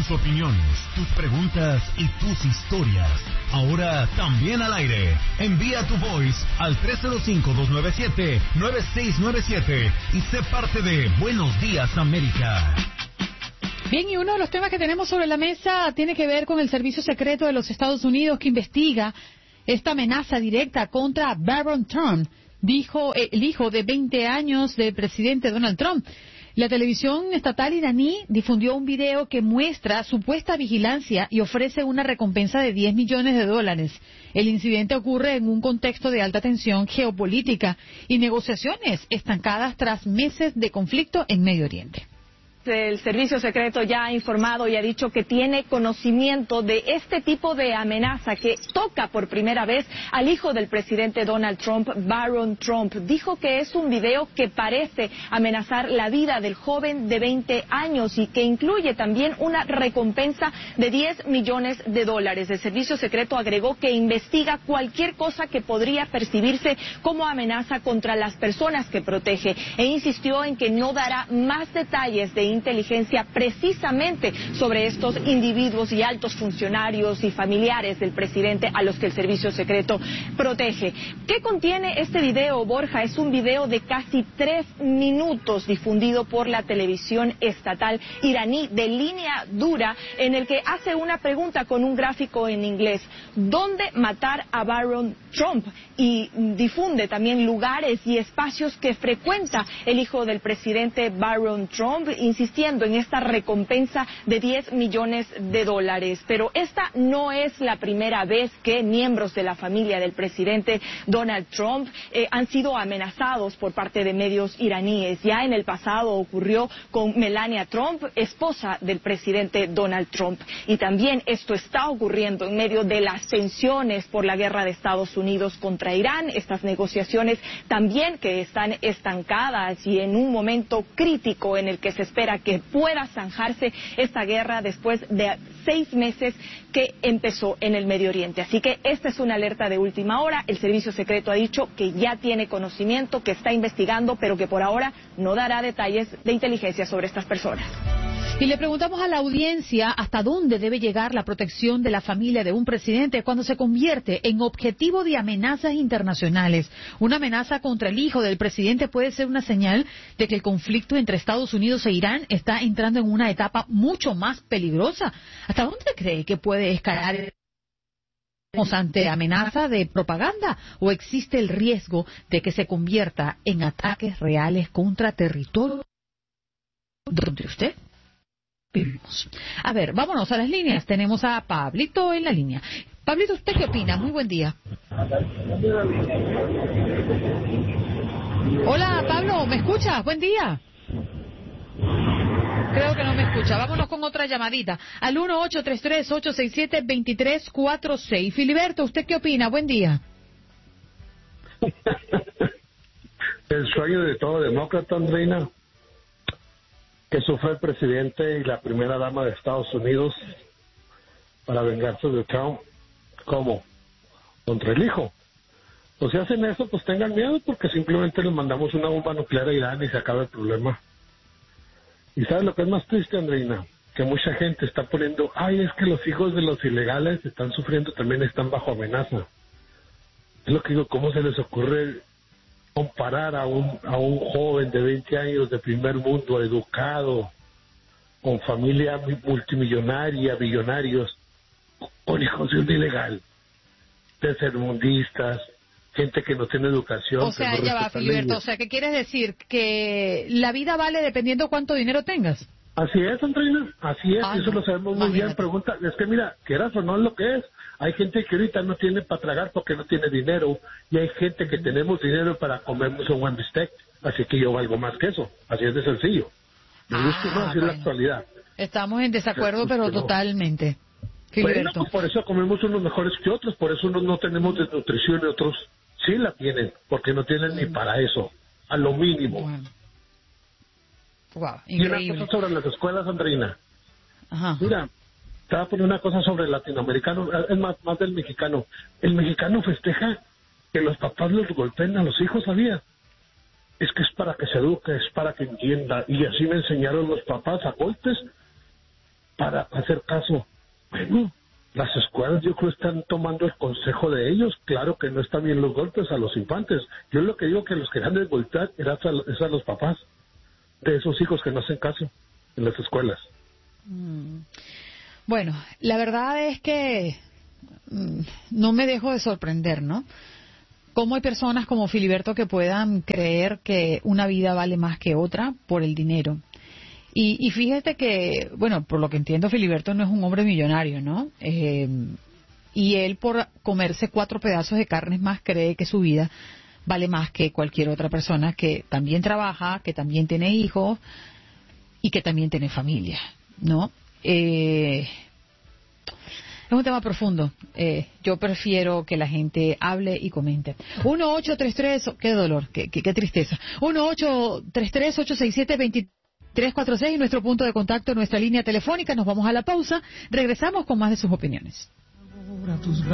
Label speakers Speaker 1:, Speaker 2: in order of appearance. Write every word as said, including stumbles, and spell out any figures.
Speaker 1: Tus opiniones, tus preguntas y tus historias. Ahora también al aire. Envía tu voice al tres cero cinco, dos nueve siete, nueve seis nueve siete y sé parte de Buenos Días América.
Speaker 2: Bien, y uno de los temas que tenemos sobre la mesa tiene que ver con el Servicio Secreto de los Estados Unidos que investiga esta amenaza directa contra Barron Trump, dijo el hijo de veinte años del presidente Donald Trump. La televisión estatal iraní difundió un video que muestra supuesta vigilancia y ofrece una recompensa de diez millones de dólares. El incidente ocurre en un contexto de alta tensión geopolítica y negociaciones estancadas tras meses de conflicto en Medio Oriente.
Speaker 3: El Servicio Secreto ya ha informado y ha dicho que tiene conocimiento de este tipo de amenaza que toca por primera vez al hijo del presidente Donald Trump, Barron Trump. Dijo que es un video que parece amenazar la vida del joven de veinte años y que incluye también una recompensa de diez millones de dólares. El Servicio Secreto agregó que investiga cualquier cosa que podría percibirse como amenaza contra las personas que protege e insistió en que no dará más detalles de inteligencia precisamente sobre estos individuos y altos funcionarios y familiares del presidente a los que el Servicio Secreto protege. ¿Qué contiene este video, Borja? Es un video de casi tres minutos difundido por la televisión estatal iraní de línea dura en el que hace una pregunta con un gráfico en inglés. ¿Dónde matar a Barron Trump? Y difunde también lugares y espacios que frecuenta el hijo del presidente Barron Trump, insistiendo en esta recompensa de diez millones de dólares. Pero esta no es la primera vez que miembros de la familia del presidente Donald Trump eh, han sido amenazados por parte de medios iraníes. Ya en el pasado ocurrió con Melania Trump, esposa del presidente Donald Trump. Y también esto está ocurriendo en medio de las tensiones por la guerra de Estados Unidos contra Irán. Estas negociaciones también que están estancadas y en un momento crítico en el que se espera que pueda zanjarse esta guerra después de seis meses que empezó en el Medio Oriente. Así que esta es una alerta de última hora. El Servicio Secreto ha dicho que ya tiene conocimiento, que está investigando, pero que por ahora no dará detalles de inteligencia sobre estas personas.
Speaker 2: Y le preguntamos a la audiencia hasta dónde debe llegar la protección de la familia de un presidente cuando se convierte en objetivo de amenazas internacionales. Una amenaza contra el hijo del presidente puede ser una señal de que el conflicto entre Estados Unidos e Irán está entrando en una etapa mucho más peligrosa. ¿Hasta dónde cree que puede escalar ante amenaza de propaganda o existe el riesgo de que se convierta en ataques reales contra territorio donde usted? A ver, vámonos a las líneas. Tenemos a Pablito en la línea. Pablito, ¿usted qué opina? Muy buen día. Hola, Pablo, ¿me escuchas? Buen día. Creo que no me escucha. Vámonos con otra llamadita. Al uno ocho tres tres, ocho seis siete, dos tres cuatro seis. Filiberto, ¿usted qué opina? Buen día.
Speaker 4: El sueño de todo demócrata, Andreina, que sufre el presidente y la primera dama de Estados Unidos para vengarse de Trump. ¿Cómo? Contra el hijo. Pues si hacen eso, pues tengan miedo, porque simplemente les mandamos una bomba nuclear a Irán y se acaba el problema. ¿Y sabes lo que es más triste, Andreina? Que mucha gente está poniendo, ay, es que los hijos de los ilegales están sufriendo, también están bajo amenaza. Es lo que digo, ¿cómo se les ocurre comparar a un a un joven de veinte años de primer mundo, educado, con familia multimillonaria, billonarios, con hijos de un ilegal, tercermundistas, gente que no tiene educación?
Speaker 2: O sea, ya va, Filiberto, o sea, ¿qué quieres decir? ¿Que la vida vale dependiendo cuánto dinero tengas?
Speaker 4: Así es, Andreina, así es,
Speaker 2: Ay,
Speaker 4: eso
Speaker 2: no,
Speaker 4: lo sabemos muy
Speaker 2: imagínate.
Speaker 4: bien. Pregunta, es que mira, quieras o no es lo que es. Hay gente que ahorita no tiene para tragar porque no tiene dinero, y hay gente que tenemos dinero para comernos un buen bistec, así que yo valgo más que eso, así es de sencillo. Me
Speaker 2: Ah,
Speaker 4: gusta, no, así
Speaker 2: bueno.
Speaker 4: es la actualidad.
Speaker 2: Estamos en desacuerdo,
Speaker 4: Pues,
Speaker 2: pero
Speaker 4: no.
Speaker 2: totalmente.
Speaker 4: Bueno,
Speaker 2: Filiberto.
Speaker 4: pues por eso comemos unos mejores que otros, por eso unos no tenemos desnutrición y otros sí la tienen, porque no tienen ni para eso, a lo mínimo.
Speaker 2: Bueno. Wow,
Speaker 4: Y una
Speaker 2: increíble.
Speaker 4: cosa sobre las escuelas, Andreina.
Speaker 2: Ajá.
Speaker 4: Mira, te voy a poner una cosa sobre el latinoamericano, es más, más del mexicano. El mexicano festeja que los papás los golpeen a los hijos, ¿sabía? Es que es para que se eduque, es para que entienda. Y así me enseñaron los papás a golpes. para hacer caso. Bueno, las escuelas yo creo están tomando el consejo de ellos. Claro que no están bien los golpes a los infantes. Yo lo que digo que los que han de golpear es a, es a los papás de esos hijos que no hacen caso en las escuelas.
Speaker 2: Mm. Bueno, la verdad es que mm, no me dejo de sorprender, ¿no? Cómo hay personas como Filiberto que puedan creer que una vida vale más que otra por el dinero. Y, y fíjate que, bueno, por lo que entiendo, Filiberto no es un hombre millonario, ¿no? Eh, y él, por comerse cuatro pedazos de carnes más, cree que su vida vale más que cualquier otra persona que también trabaja, que también tiene hijos y que también tiene familia, ¿no? Eh, es un tema profundo. Eh, yo prefiero que la gente hable y comente. uno ocho tres tres, qué dolor, qué, qué, qué tristeza. uno ocho tres tres, ocho seis siete, dos tres cuatro seis, nuestro punto de contacto, nuestra línea telefónica. Nos vamos a la pausa. Regresamos con más de sus opiniones.